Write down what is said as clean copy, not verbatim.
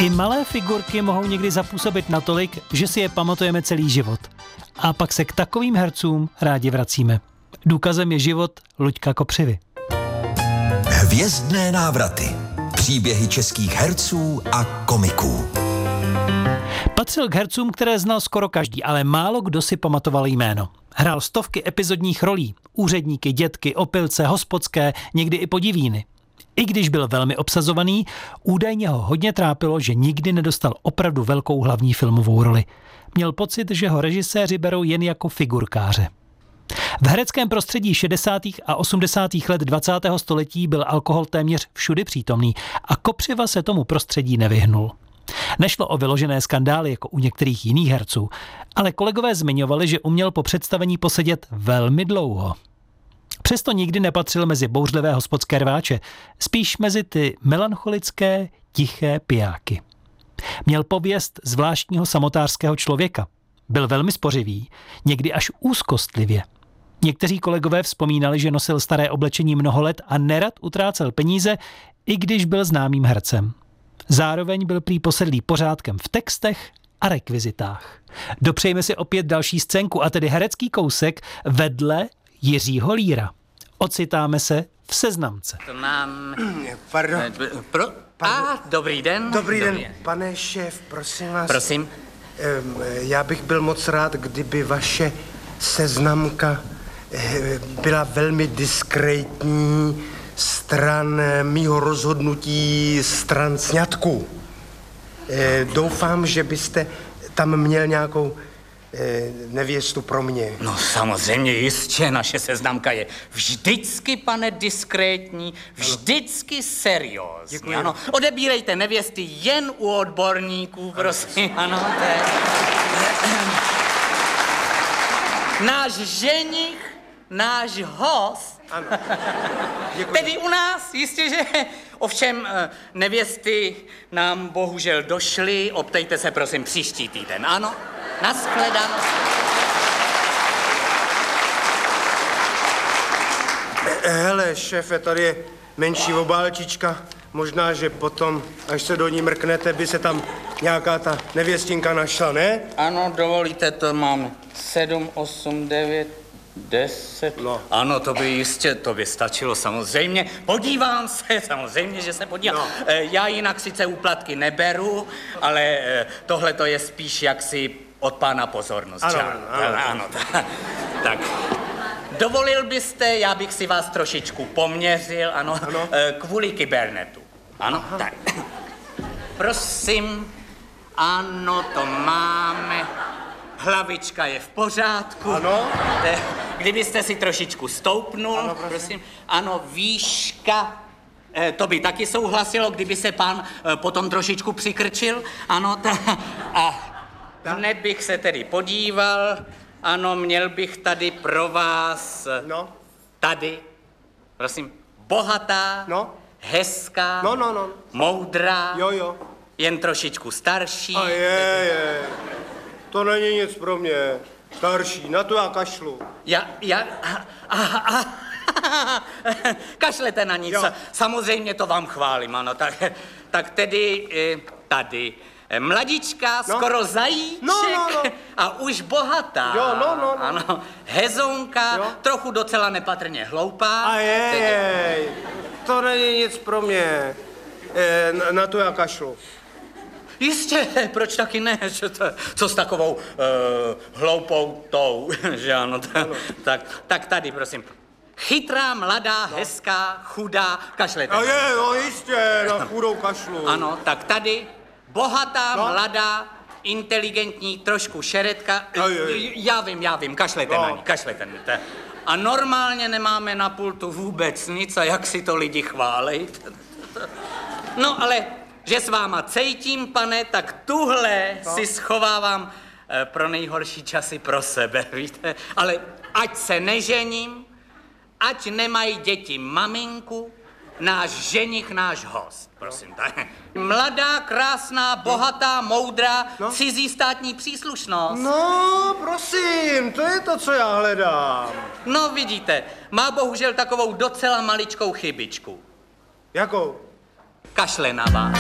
I malé figurky mohou někdy zapůsobit natolik, že si je pamatujeme celý život. A pak se k takovým hercům rádi vracíme. Důkazem je život Luďka Kopřivy. Hvězdné návraty. Příběhy českých herců a komiků. Patřil k hercům, které znal skoro každý, ale málo kdo si pamatoval jméno. Hrál stovky epizodních rolí. Úředníky, dětky, opilce, hospodské, někdy i podivíny. I když byl velmi obsazovaný, údajně ho hodně trápilo, že nikdy nedostal opravdu velkou hlavní filmovou roli. Měl pocit, že ho režiséři berou jen jako figurkáře. V hereckém prostředí 60. a 80. let 20. století byl alkohol téměř všudy přítomný a Kopřiva se tomu prostředí nevyhnul. Nešlo o vyložené skandály jako u některých jiných herců, ale kolegové zmiňovali, že uměl po představení posedět velmi dlouho. Přesto nikdy nepatřil mezi bouřlivé hospodské rváče, spíš mezi ty melancholické, tiché pijáky. Měl pověst zvláštního samotářského člověka. Byl velmi spořivý, někdy až úzkostlivě. Někteří kolegové vzpomínali, že nosil staré oblečení mnoho let a nerad utrácel peníze, i když byl známým hercem. Zároveň byl prý posedlý pořádkem v textech a rekvizitách. Dopřejme si opět další scénku, a tedy herecký kousek vedle Jiřího Líra. Ocitáme se v Seznamce. To mám... Pardon. Dobrý den. Dobrý den, pane šéf, prosím vás. Prosím. Já bych byl moc rád, kdyby vaše seznamka byla velmi diskrétní stran mýho rozhodnutí stran sňatků. Doufám, že byste tam měl nějakou nevěstu pro mě. No samozřejmě, jistě, naše seznamka je vždycky, pane, diskrétní, vždycky seriózní. Děkuji. Ano, odebírejte nevěsty jen u odborníků, prosím, ano, to je... Náš ženich, náš host. Ano. Děkuji. Tedy u nás, jistě, že... Ovšem, nevěsty nám bohužel došly, optejte se, prosím, příští týden, ano? Nashledanou. Hele, šéfe, tady je menší obálčička. Možná, že potom, až se do ní mrknete, by se tam nějaká ta nevěstinka našla, ne? Ano, dovolíte, to mám 7, 8, 9, 10. No. Ano, to by jistě, to by stačilo samozřejmě. Podívám se, samozřejmě, že se podívám. No. Já jinak sice úplatky neberu, ale tohle to je spíš jaksi od pána pozornost. Ano, ano. Tak. Dovolil byste, já bych si vás trošičku poměřil, ano. Kvůli kybernetu. Ano, aha. Tak. Prosím, ano, to máme. Hlavička je v pořádku. Ano. Kdybyste si trošičku stoupnul, ano, prosím. Ano, výška. To by taky souhlasilo, kdyby se pán potom trošičku přikrčil. Ano, a hned bych se tedy podíval. Ano, měl bych tady pro vás... No. Tady, prosím, bohatá, No. hezká, No. moudrá, Jo. jen trošičku starší. A je. To není nic pro mě. Starší, na to já kašlu. Kašlete na nic. Jo. Samozřejmě to vám chválím, ano. Tak tedy tady. Mladička, skoro zajíček. No. A už bohatá. Jo, no. Ano, hezonka, Jo. trochu docela nepatrně hloupá. A je. To není nic pro mě. Na to já kašlu. Jistě, proč taky ne? Co s takovou hloupou tou, že ano? Tak tady, prosím. Chytrá, mladá, hezká, chudá, kašlete. A je, no jistě, na chudou kašlu. Ano, tak tady. Bohatá, mladá, inteligentní, trošku šeretka. Já vím, kašlete na ní, kašlete na ní. A normálně nemáme na pultu vůbec nic, a jak si to lidi chválej. No ale, že s váma cejtím, pane, tak tuhle si schovávám pro nejhorší časy pro sebe, víte? Ale ať se nežením, ať nemají děti maminku, náš ženich, náš host, prosím. Mladá, krásná, bohatá, moudrá, cizí státní příslušnost. No, prosím, to je to, co já hledám. No, vidíte, má bohužel takovou docela maličkou chybičku. Jakou? Kašle na vás.